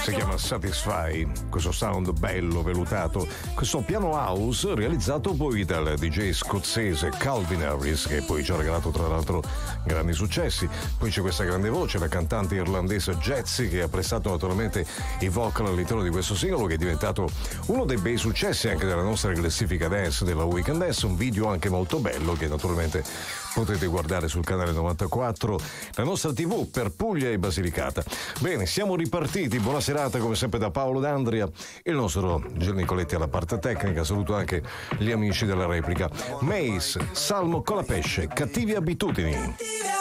Si chiama Satisfy, questo sound bello, velutato, questo piano house realizzato poi dal DJ scozzese Calvin Harris, che poi ci ha regalato tra l'altro grandi successi. Poi c'è questa grande voce, la cantante irlandese Jetsi, che ha prestato naturalmente i vocal all'interno di questo singolo, che è diventato uno dei bei successi anche della nostra classifica dance della Weekend Dance. Un video anche molto bello che naturalmente potete guardare sul canale 94, la nostra TV per Puglia e Basilicata. Bene, siamo ripartiti, buona serata come sempre da Paolo D'Andria, il nostro Gil Nicoletti alla parte tecnica. Saluto anche gli amici della replica. Mace, Salmo Colapesce, Cattive Abitudini.